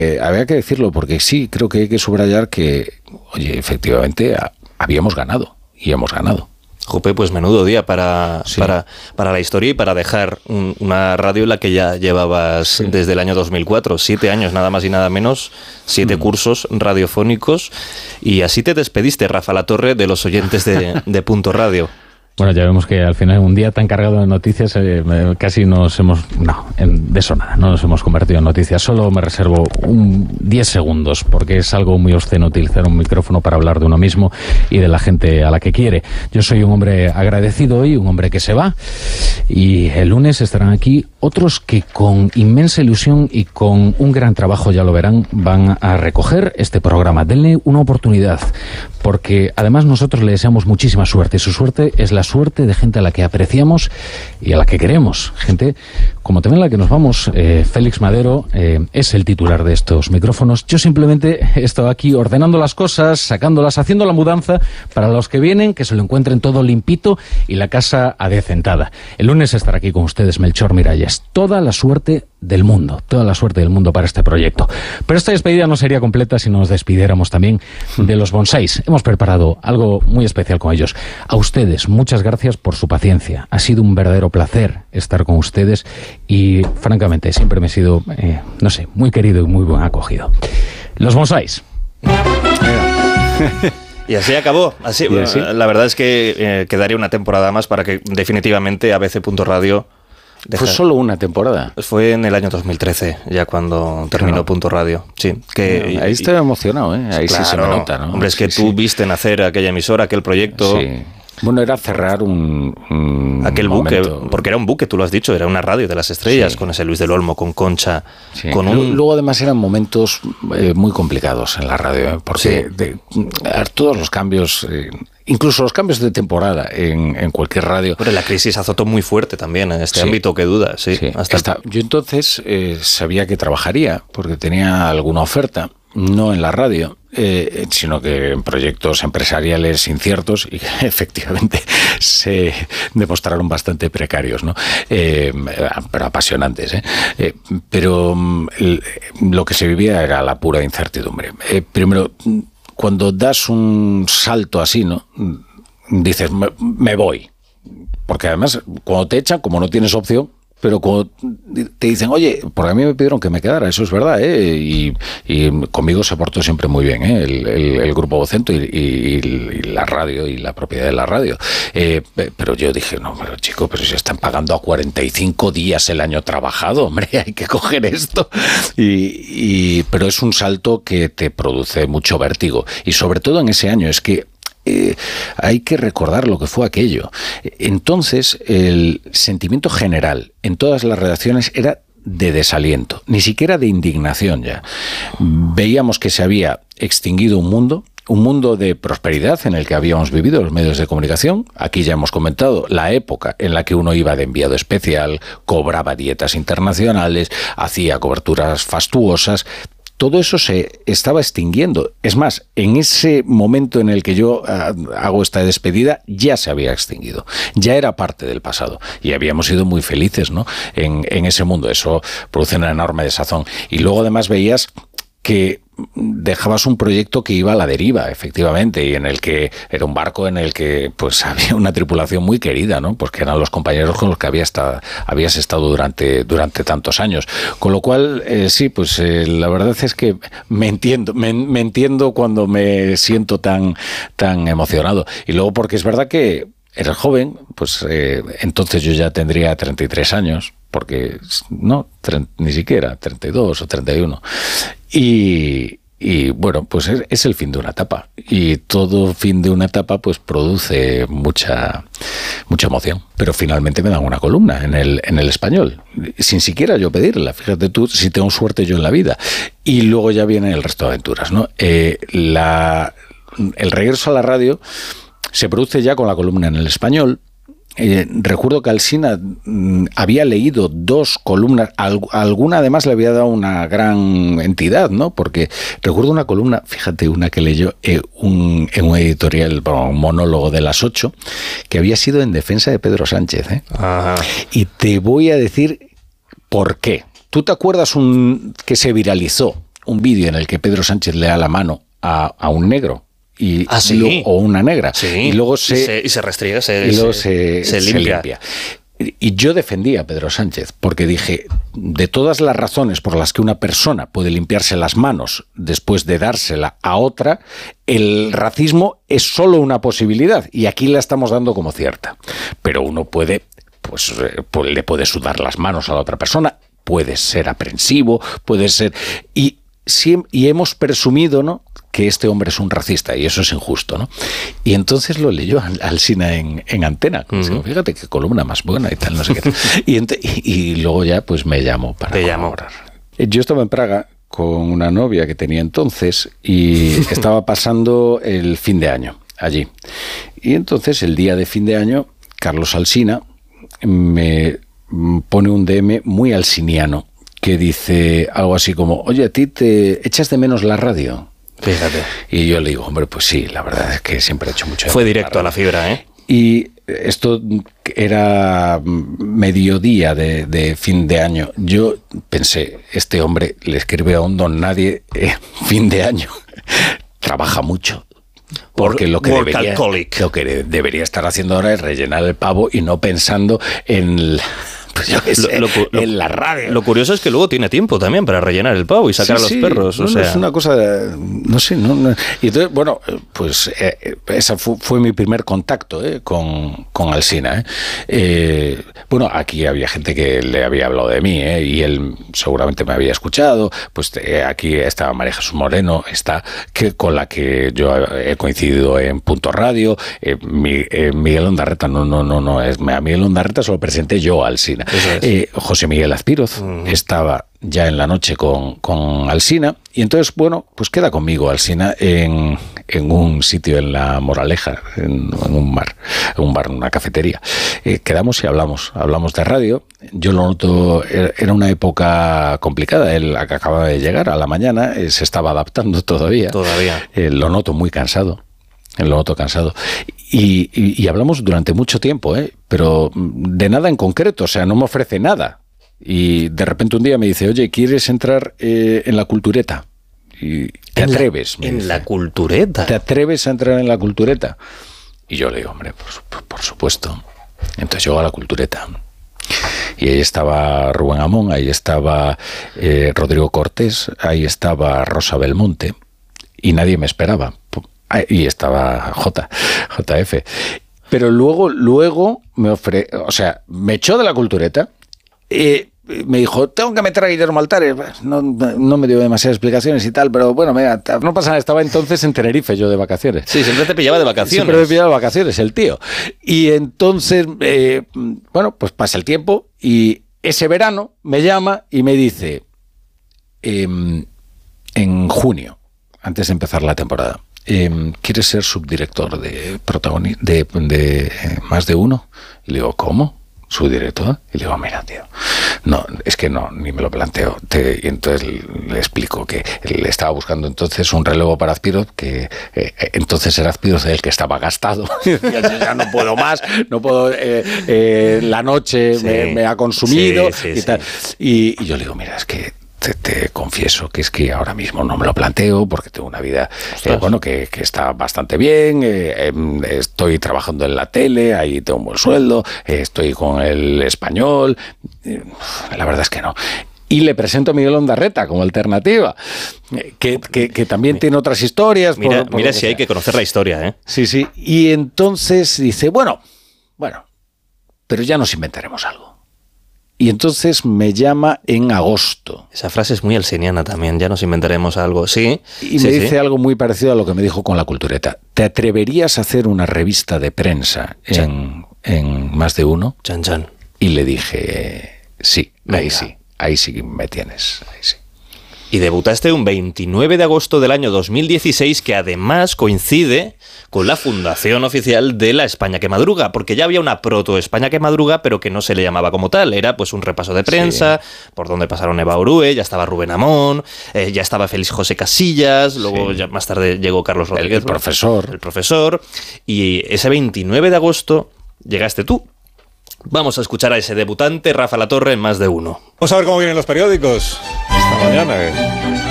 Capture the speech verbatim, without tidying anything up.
Eh, había que decirlo porque sí, creo que hay que subrayar que, oye, efectivamente a, habíamos ganado y hemos ganado. Jope, pues menudo día para, sí. para, para la historia y para dejar un, una radio en la que ya llevabas sí. desde el año dos mil cuatro, siete años nada más y nada menos, siete mm. cursos radiofónicos, y así te despediste, Rafa Latorre, de los oyentes de, de Punto Radio. Bueno, ya vemos que al final un día tan cargado de noticias eh, casi nos hemos... No, en, de eso nada, no nos hemos convertido en noticias. Solo me reservo un diez segundos porque es algo muy obsceno utilizar un micrófono para hablar de uno mismo y de la gente a la que quiere. Yo soy un hombre agradecido hoy, un hombre que se va, y el lunes estarán aquí otros que con inmensa ilusión y con un gran trabajo, ya lo verán, van a recoger este programa. Denle una oportunidad, porque además nosotros le deseamos muchísima suerte, y su suerte es la suerte de gente a la que apreciamos y a la que queremos. Gente como también la que nos vamos. eh, Félix Madero eh, es el titular de estos micrófonos. Yo simplemente he estado aquí ordenando las cosas, sacándolas, haciendo la mudanza para los que vienen, que se lo encuentren todo limpito y la casa adecentada. El lunes estará aquí con ustedes Melchor Miralles. Toda la suerte del mundo, toda la suerte del mundo para este proyecto. Pero esta despedida no sería completa si nos despidiéramos también de los bonsáis. Hemos preparado algo muy especial con ellos. A ustedes, muchas gracias por su paciencia. Ha sido un verdadero placer estar con ustedes y, francamente, siempre me he sido, eh, no sé, muy querido y muy buen acogido. Los bonsáis. Y así acabó. Así, ¿Y así? La verdad es que eh, quedaría una temporada más para que definitivamente A B C Punto Radio... Deja... Fue solo una temporada. Fue en el año dos mil trece, ya cuando terminó claro. Punto Radio. Sí, que ahí estaba emocionado, ¿eh? Ahí claro, sí se me nota, ¿no? Hombre, es que sí, tú sí. viste nacer aquella emisora, aquel proyecto. Sí. Bueno, era cerrar un, un aquel momento. buque, porque era un buque, tú lo has dicho, era una radio de las estrellas, sí. con ese Luis del Olmo, con Concha, sí. con un... Luego además eran momentos eh, muy complicados en la radio, ¿eh? Porque sí. de, todos los cambios... Eh, Incluso los cambios de temporada en, en cualquier radio. Pero la crisis azotó muy fuerte también en este sí. ámbito, que duda. Sí, sí. Hasta Hasta, yo entonces eh, sabía que trabajaría porque tenía alguna oferta, no en la radio, eh, sino que en proyectos empresariales inciertos y que efectivamente se demostraron bastante precarios, ¿no? Eh, pero apasionantes, ¿eh? Eh, pero el, lo que se vivía era la pura incertidumbre. Eh, primero... Cuando das un salto así, ¿no? Dices, me, me voy. Porque además, cuando te echan, como no tienes opción, pero cuando te dicen, oye, porque a mí me pidieron que me quedara, eso es verdad, ¿eh? Y, y conmigo se portó siempre muy bien, ¿eh? El, el, el Grupo Vocento y, y, y la radio y la propiedad de la radio. Eh, pero yo dije, no, pero chico, pero si están pagando a cuarenta y cinco días el año trabajado, hombre, hay que coger esto. Y, y, pero es un salto que te produce mucho vértigo. Y sobre todo en ese año, es que Eh, hay que recordar lo que fue aquello. Entonces, el sentimiento general en todas las redacciones era de desaliento, ni siquiera de indignación ya. Veíamos que se había extinguido un mundo, un mundo de prosperidad en el que habíamos vivido los medios de comunicación. Aquí ya hemos comentado la época en la que uno iba de enviado especial, cobraba dietas internacionales, hacía coberturas fastuosas. Todo eso se estaba extinguiendo. Es más, en ese momento en el que yo uh, hago esta despedida, ya se había extinguido. Ya era parte del pasado. Y habíamos sido muy felices, ¿no? En, en ese mundo. Eso produce una enorme desazón. Y luego además veías que dejabas un proyecto que iba a la deriva, efectivamente, y en el que era un barco en el que pues había una tripulación muy querida, ¿no? Pues que eran los compañeros con los que había estado, habías estado durante, durante tantos años. Con lo cual, eh, sí, pues eh, la verdad es que me entiendo, me, me entiendo cuando me siento tan, tan emocionado. Y luego porque es verdad que eres joven, pues eh, entonces yo ya tendría treinta y tres años, porque no, ni siquiera treinta y dos o treinta y uno. Y, y bueno, pues es, es el fin de una etapa. Y todo fin de una etapa pues produce mucha, mucha emoción. Pero finalmente me dan una columna en el, en el Español, sin siquiera yo pedirla. Fíjate tú, si tengo suerte yo en la vida. Y luego ya viene el resto de aventuras, ¿no? Eh, la, el regreso a la radio se produce ya con la columna en el Español. Eh, recuerdo que Alsina mm, había leído dos columnas, al, alguna además le había dado una gran entidad, ¿no? Porque recuerdo una columna, fíjate, una que leyó eh, un, en un editorial, bueno, un monólogo de las ocho, que había sido en defensa de Pedro Sánchez, ¿eh? Ajá. Y te voy a decir por qué. ¿Tú te acuerdas un que se viralizó un vídeo en el que Pedro Sánchez le da la mano a, a un negro. Y, ¿Ah, sí? lo, o una negra. Sí. Y luego se, y se, y se restriega, se, y luego se, se, se, se limpia. limpia. Y yo defendía a Pedro Sánchez porque dije, de todas las razones por las que una persona puede limpiarse las manos después de dársela a otra, el racismo es solo una posibilidad y aquí la estamos dando como cierta. Pero uno puede, pues, pues le puede sudar las manos a la otra persona, puede ser aprensivo, puede ser... Y, y hemos presumido, ¿no?, que este hombre es un racista y eso es injusto, ¿no? Y entonces lo leyó Alsina en, en Antena. Uh-huh. Digo, fíjate qué columna más buena y tal, no sé qué. y, ent- y, y luego ya pues me llamó para Te colaborar. Llamó. Yo estaba en Praga con una novia que tenía entonces y estaba pasando el fin de año allí. Y entonces el día de fin de año, Carlos Alsina me pone un D M muy alsiniano que dice algo así como, oye, ¿a ti te echas de menos la radio? Fíjate. Y yo le digo, hombre, pues sí, la verdad es que siempre he hecho mucho. Fue directo a la fibra, ¿eh? Y esto era mediodía de, de fin de año. Yo pensé, este hombre le escribe a un don nadie eh, fin de año. Trabaja mucho. Porque lo que, debería, lo que debería estar haciendo ahora es rellenar el pavo y no pensando en... Pues yo qué sé, lo, lo, en la radio. Lo curioso es que luego tiene tiempo también para rellenar el pavo y sacar sí, a los sí, perros. No, o sea. no, es una cosa, no sé, no, no. Y entonces, bueno, pues eh, ese fue, fue mi primer contacto eh, con, con Alsina. Eh. Eh, bueno, aquí había gente que le había hablado de mí eh, y él seguramente me había escuchado. Pues eh, aquí estaba María Jesús Moreno, está que con la que yo he coincidido en Punto Radio. Eh, mi, eh, Miguel Ondarreta, no, no, no, no, es, a Miguel Ondarreta se lo presenté yo a Alsina. Es. Eh, José Miguel Azpiroz uh-huh. estaba ya en la noche con, con Alsina y entonces, bueno, pues queda conmigo Alsina en, en un sitio en La Moraleja, en, en un bar, en un bar, en una cafetería. Eh, quedamos y hablamos, hablamos de radio. Yo lo noto, era una época complicada, él acababa de llegar a la mañana, eh, se estaba adaptando todavía. Todavía. Eh, lo noto muy cansado. Lo noto cansado. Y, y, y hablamos durante mucho tiempo, ¿eh? Pero de nada en concreto, o sea, no me ofrece nada. Y de repente un día me dice, oye, ¿quieres entrar eh, en la cultureta? Y te ¿En atreves. La, ¿En dice, la cultureta? ¿Te atreves a entrar en la cultureta? Y yo le digo, hombre, por, por supuesto. Entonces llego a la cultureta. Y ahí estaba Rubén Amón, ahí estaba eh, Rodrigo Cortés, ahí estaba Rosa Belmonte. Y nadie me esperaba. Y estaba J, J F. Pero luego, luego me ofre, o sea, me echó de la cultureta, eh, me dijo, tengo que meter a Guillermo Altares. No, no me dio demasiadas explicaciones y tal, pero bueno, mira, no pasa nada, estaba entonces en Tenerife yo de vacaciones. Sí, siempre te pillaba de vacaciones. Siempre me pillaba de vacaciones, el tío. Y entonces, eh, bueno, pues pasa el tiempo y ese verano me llama y me dice, eh, en junio, antes de empezar la temporada, Eh, ¿quieres ser subdirector de, protagoni- de, de eh, Más de Uno? Y le digo, ¿cómo? ¿Subdirector? Y le digo, mira, tío, no, es que no, ni me lo planteo. Te, y entonces le explico que le estaba buscando entonces un relevo para Azpiroz, que eh, entonces era Azpiroz el que estaba gastado. Ya no puedo más, no puedo, eh, eh, la noche sí. me, me ha consumido sí, sí, y tal. Sí. Y, y yo le digo, mira, es que Te, te confieso que es que ahora mismo no me lo planteo porque tengo una vida eh, bueno que, que está bastante bien, eh, eh, estoy trabajando en la tele, ahí tengo un buen sueldo, eh, estoy con el Español, eh, la verdad es que no. Y le presento a Miguel Ondarreta como alternativa, que, que, que también tiene otras historias. Mira, por, por mira si hay que conocer la historia, ¿eh? Sí, sí. Y entonces dice, bueno, bueno, pero ya nos inventaremos algo. Y entonces me llama en agosto. Esa frase es muy alsiniana también, ya nos inventaremos algo, sí. Y sí, me dice sí. algo muy parecido a lo que me dijo con la cultureta. ¿Te atreverías a hacer una revista de prensa en, en Más de Uno? Chan, chan. Y le dije, sí, Venga. ahí sí, ahí sí me tienes, ahí sí. Y debutaste un veintinueve de agosto del año dos mil dieciséis, que además coincide con la fundación oficial de la España que Madruga, porque ya había una proto España que Madruga, pero que no se le llamaba como tal, era pues un repaso de prensa, sí. por donde pasaron Eva Orue, ya estaba Rubén Amón, eh, ya estaba Félix José Casillas, luego sí. ya más tarde llegó Carlos Rodríguez. El, el profesor. El profesor, y ese veintinueve de agosto llegaste tú. Vamos a escuchar a ese debutante, Rafa Latorre, en Más de Uno. Vamos a ver cómo vienen los periódicos esta mañana.